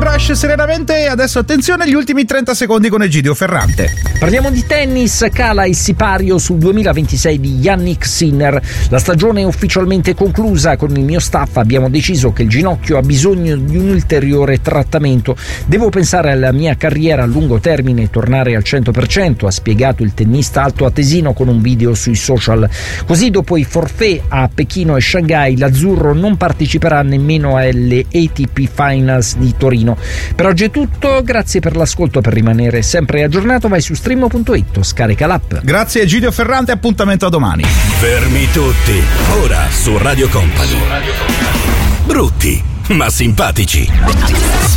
Brush serenamente e adesso attenzione agli ultimi 30 secondi con Egidio Ferrante. Parliamo di tennis, cala il sipario sul 2026 di Jannik Sinner. La stagione è ufficialmente conclusa, con il mio staff abbiamo deciso che il ginocchio ha bisogno di un ulteriore trattamento. Devo pensare alla mia carriera a lungo termine e tornare al 100%, ha spiegato il tennista altoatesino con un video sui social. Così dopo i forfait a Pechino e Shanghai, l'azzurro non parteciperà nemmeno alle ATP Finals di Torino. Per oggi è tutto, grazie per l'ascolto. Per rimanere sempre aggiornato vai su stream.it, scarica l'app. Grazie Egidio Ferrante, appuntamento a domani. Fermi tutti, ora su Radio Company. Brutti ma simpatici.